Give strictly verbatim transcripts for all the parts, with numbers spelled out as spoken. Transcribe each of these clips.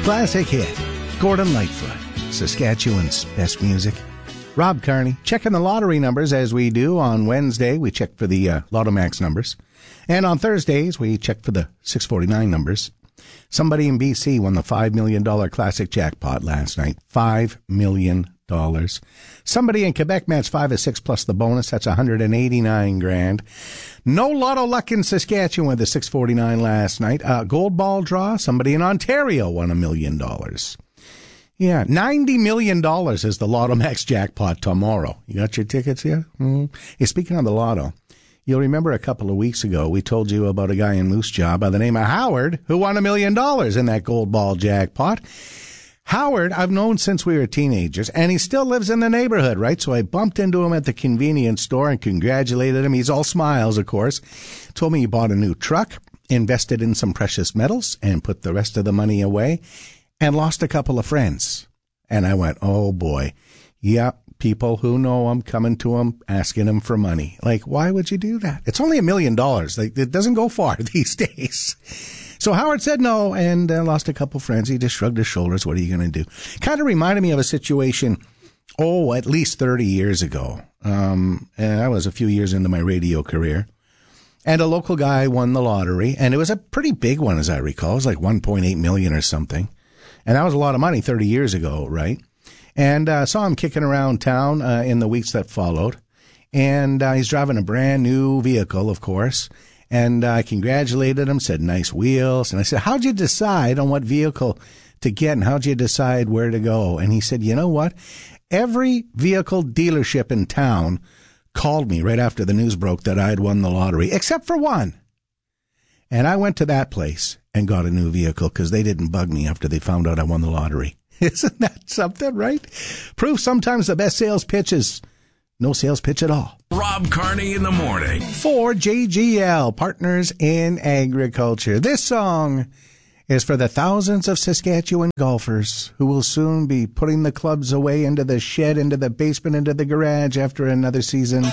Classic hit. Gordon Lightfoot, Saskatchewan's best music. Rob Carney, checking the lottery numbers as we do. On Wednesday, we check for the uh, Lotto Max numbers. And on Thursdays, we check for the six forty-nine numbers. Somebody in B C won the five million dollars classic jackpot last night. five million dollars. Somebody in Quebec matched five or six plus the bonus. That's one hundred eighty-nine grand. No lotto luck in Saskatchewan with the six forty-nine last night. Uh, gold ball draw. Somebody in Ontario won a million dollars. Yeah, ninety million dollars is the Lotto Max jackpot tomorrow. You got your tickets here? Mm-hmm. Hey, speaking of the lotto, you'll remember a couple of weeks ago we told you about a guy in Moose Jaw by the name of Howard who won a million dollars in that gold ball jackpot. Howard, I've known since we were teenagers, and he still lives in the neighborhood, right? So I bumped into him at the convenience store and congratulated him. He's all smiles, of course. Told me he bought a new truck, invested in some precious metals, and put the rest of the money away, and lost a couple of friends. And I went, oh boy. Yeah, people who know him coming to him, asking him for money. Like, why would you do that? It's only a million dollars. Like, it doesn't go far these days. So Howard said no and uh, lost a couple friends. He just shrugged his shoulders. What are you going to do? Kind of reminded me of a situation, oh, at least thirty years ago. Um, and I was a few years into my radio career. And a local guy won the lottery. And it was a pretty big one, as I recall. It was like one point eight million dollars or something. And that was a lot of money thirty years ago, right? And I uh, saw him kicking around town uh, in the weeks that followed. And uh, he's driving a brand new vehicle, of course. And I congratulated him, said, nice wheels. And I said, how'd you decide on what vehicle to get and how'd you decide where to go? And he said, you know what? Every vehicle dealership in town called me right after the news broke that I had won the lottery, except for one. And I went to that place and got a new vehicle because they didn't bug me after they found out I won the lottery. Isn't that something, right? Proof sometimes the best sales pitch is no sales pitch at all. Rob Carney in the morning. For J G L, Partners in Agriculture. This song is for the thousands of Saskatchewan golfers who will soon be putting the clubs away into the shed, into the basement, into the garage after another season.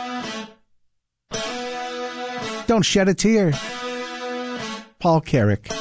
Don't shed a tear. Paul Carrick.